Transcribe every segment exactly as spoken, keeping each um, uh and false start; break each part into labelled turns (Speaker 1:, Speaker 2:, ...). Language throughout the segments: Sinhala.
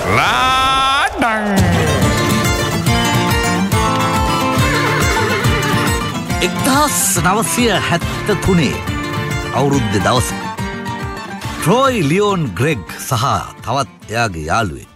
Speaker 1: ලාඩං
Speaker 2: එක්දහස් නවසිය හැත්ත තුනේ අවුරුද්දේ දවස ට්‍රොයි ලියෝන් ග්‍රෙග් සහ තවත් එයාගේ යාළුවෙක්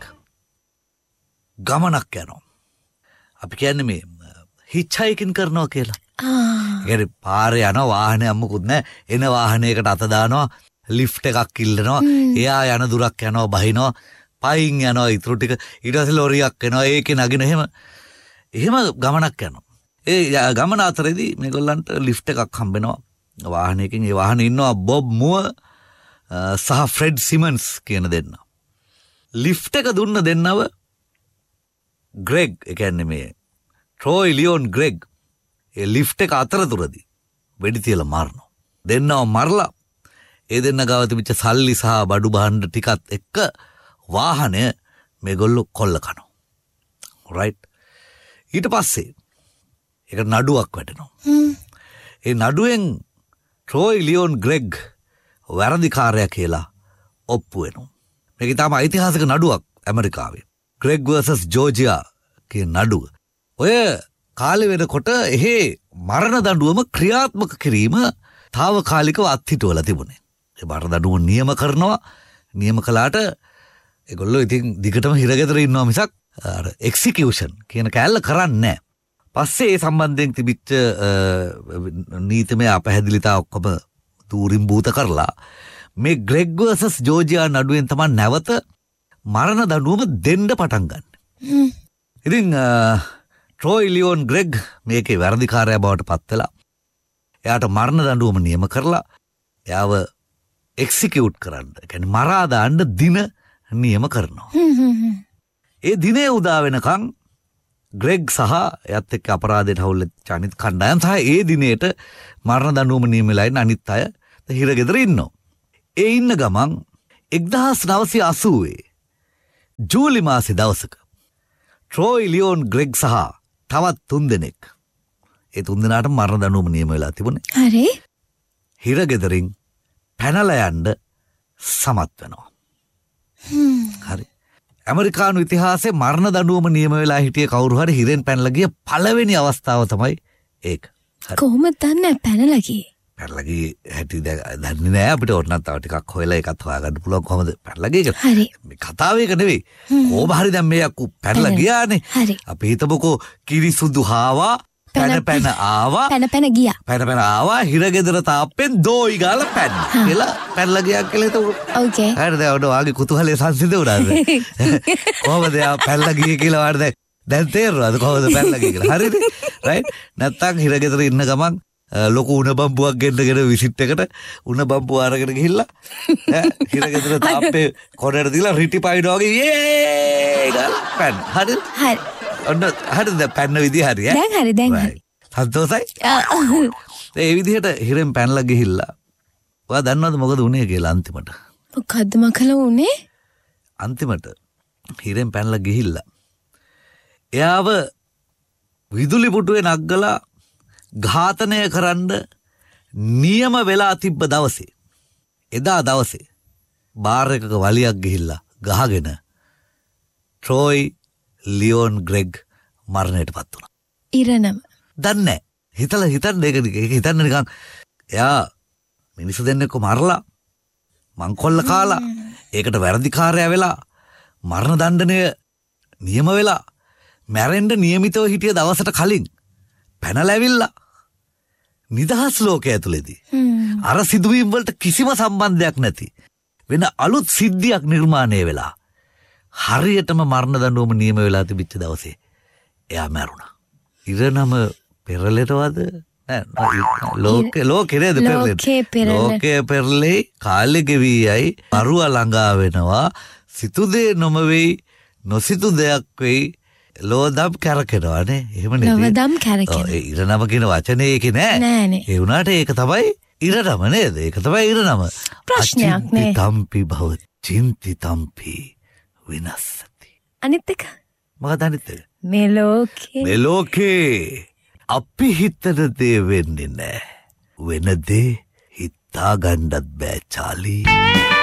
Speaker 2: ගමනක් යනවා. අපි කියන්නේ මේ හිච්චයිකින් කරනවා කියලා. ඒ පාරේ යන වාහනයක් මොකුත් නැහැ. එන වාහනයකට අත දානවා, ලිෆ්ට් එකක් ඉල්ලනවා, එයා යන දුරක් යනවා, බහිනවා, පයින් යනවා ඊටු ටික. ඊට පස්සේ ලොරියක් එනවා, ඒකේ නගින එහෙම එහෙම ගමනක් යනවා. ඒ ගමන අතරේදී මේගොල්ලන්ට ලිෆ්ට් එකක් හම්බෙනවා වාහනයකින්. ඒ වාහනේ ඉන්නවා බොබ් මුව සහ ෆ්‍රෙඩ් සිමන්ස් කියන දෙන්න. ලිෆ්ට් එක දුන්න දෙන්නව ග්‍රෙග්, ඒ කියන්නේ මේ ට්‍රොයි ලියෝන් ග්‍රෙග් ඒ ලිෆ්ට් එක අතරතුරදී වෙඩි තියලා මරනවා. දෙන්නව මරලා ඒ දෙන්න ගාව තිබිච්ච සල්ලි සහ බඩු භාණ්ඩ ටිකත් එක්ක වාහනය මේගොල්ලෝ කොල්ල කනවා. රයිට්. ඊට පස්සේ ඒක නඩුවක් වැටෙනවා. ඒ නඩුවෙන් ට්‍රොයි ලියෝන් ග්‍රෙග් වැරදිකාරයා කියලා ඔප්පු වෙනවා. මේක තාම ඓතිහාසික නඩුවක් ඇමරිකාවේ. ග්‍රෙග් වර්සස් ජෝර්ජියා කියන නඩුව. ඔය කාලෙ වෙනකොට එහෙ මරණ දඬුවම ක්‍රියාත්මක කිරීම తాවකාලිකව අත්හිටුවලා තිබුණේ. ඒ මරණ දඬුවම නියම කරනවා. නියම කළාට ඒගොල්ලෝ ඉතින් දිගටම හිරගෙදර ඉන්නවා මිසක් අර එක්සිකියුෂන් කියන කෑල්ල කරන්නේ නැහැ. පස්සේ ඒ සම්බන්ධයෙන් තිබිච්ච නීතිමය අපහැදිලිතා ඔක්කොම තූරින් භූත කරලා මේ ග්‍රෙග් වර්සස් ජෝර්ජියා නඩුවෙන් තමයි නැවත මරණ දඬුවම දෙන්න පටන් ගන්න. ඉතින් ට්‍රොයි ලියෝන් ග්‍රෙග් මේකේ වැරදිකාරයා බවට පත් වෙලා එයාට මරණ දඬුවම නියම කරලා එයාව එක්සිකියුට් කරන්න, ඒ කියන්නේ මරා දාන්න දින නියම කරනවා. ඒ දිනේ උදා වෙනකන් ග්‍රෙග් සහ එයත් එක්ක අපරාධයට හවුල් වෙච්ච අනිත් කණ්ඩායම් සහ ඒ දිනේට මරණ දඬුවම නියම වෙලා ඉන්න අනිත් අය හිරගෙදර ඉන්නවා. ඒ ඉන්න ගමන් එක්දහස් නවසිය අසූවේ ජූලි මාසේ දවසක ට්‍රොයි ලියෝන් ග්‍රෙග් සහ තවත් තුන් දෙනෙක්, ඒ තුන් දෙනාට මරණ දඬුවම නියම වෙලා තිබුණේ.
Speaker 3: හරි.
Speaker 2: හිරගෙදරින් පැනලා යන්න සමත් වෙනවා. හරි. ඇමරිකානු ඉතිහාසයේ මරණ දඬුවම නියම වෙලා හිටිය කවුරු හරි හිරෙන් පැනලා ගිය පළවෙනි අවස්ථාව තමයි ඒක.
Speaker 3: කොහොමද දන්නේ පැනලා ගියේ?
Speaker 2: පැනලා ගියේ හැටි දන්නේ නැහැ. අපිට ඕනනම් තව ටිකක් හොයලා ඒකත් හොයාගන්න පුළුවන් කොහොමද පැනලා ගියේ කියලා.
Speaker 3: හරි.
Speaker 2: මේ කතාව ඒක නෙවෙයි. කොහොම හරි දැන් මේ අක්කු පැනලා ගියානේ.
Speaker 3: හරි.
Speaker 2: අපි හිතමුකෝ කිරිසුදු හාවා පැන පැන ආවා.
Speaker 3: පැන පැන ගියා.
Speaker 2: පැන පැන ආවා හිරගෙදර තාප්පෙන් දෝයි ගාලා පැන්න. කියලා පැනලා ගියා කියලා හිතමු.
Speaker 3: ඕකේ.
Speaker 2: හරිද? ඔන්න වාගේ කුතුහලයේ සංසිඳ උනාද? කොහොමද යා පැනලා ගියේ කියලා වාට දැන් දැන් තේරෙනවද කොහොමද පැනලා ගියේ කියලා? හරිද? රයිට්? නැත්තම් හිරගෙදර ඉන්න ගමන් ලොකු උණ බම්බුවක් ගෙන්නගෙන විසිට් එකට උණ බම්බුව අරගෙන ගිහිල්ලා ඈ හිරගෙදර තාප්පේ කොරේට දීලා රිටි පයින්නවා වගේ යේ ගාලා පැන්න. හරිද? හරි. ඔන්න හරිද? පැන්න විදිය හරි ඈ.
Speaker 3: දැන් හරි දැන් හරි.
Speaker 2: සන්තෝසයි? ඒ විදිහට හිරෙන් පැනලා ගිහිල්ලා ඔයා දන්නවද මොකද උනේ කියලා අන්තිමට?
Speaker 3: මොකද්ද මකල උනේ?
Speaker 2: අන්තිමට හිරෙන් පැනලා ගිහිල්ලා එයාව විදුලි පුටුවේ නග්ගලා ඝාතනය කරන්න නියම වෙලා තිබ්බ දවසේ, එදා දවසේ බාර් එකක වලියක් ගිහිල්ලා ගහගෙන ට්‍රොයි ලියෝන් ග්‍රෙග් මරණයට පත් වුණා.
Speaker 3: ඉරණම
Speaker 2: දන්නේ නැහැ. හිතලා හිතන්න ඒක ඒක හිතන්න නිකන් එයා මිනිස්සු දෙන්නෙක්ව මරලා මංකොල්ල කාලා ඒකට වැරදිකාරයා වෙලා මරණ දණ්ඩනය නියම වෙලා මැරෙන්න නියමිතව හිටිය දවසට කලින් පැනලා ඇවිල්ලා නිදහස් ලෝකයේ ඇතුළේදී අර සිදුවීම් වලට කිසිම සම්බන්ධයක් නැති වෙන අලුත් සිද්ධියක් නිර්මාණය වෙලා හරියටම මරණ දඬුවම නියම වෙලා තිබිච්ච දවසේ එයා මැරුණා. ඉරණම පෙරලෙටවද? ලෝකේ ලෝකේ නේද පෙරලෙට? ලෝකේ පෙරලෙයි කාලෙ ගෙවි යයි අරුව ළඟා වෙනවා. සිතු දේ නොම වෙයි, නොසිතු දෙයක් වෙයි. ලෝදම් කැරකෙනවා නේ. එහෙම නේද?
Speaker 3: ලෝදම් කැරකෙනවා.
Speaker 2: ඒ ඉරණම කියන වචනේ ඒකේ නෑ.
Speaker 3: නෑනේ.
Speaker 2: ඒ වුණාට ඒක තමයි ඉරණම නේද? ඒක තමයි ඉරණම.
Speaker 3: ප්‍රශ්නයක් නේ.
Speaker 2: තම්පි භව චින්ති තම්පි විනස්සති.
Speaker 3: අනිත් එක
Speaker 2: මොකද අනිත් එක?
Speaker 3: මේ ලෝකේ
Speaker 2: මේ ලෝකේ අපි හිතන දේ වෙන්නේ නෑ. වෙන දේ හිතා ගන්නත් බෑ චාලී.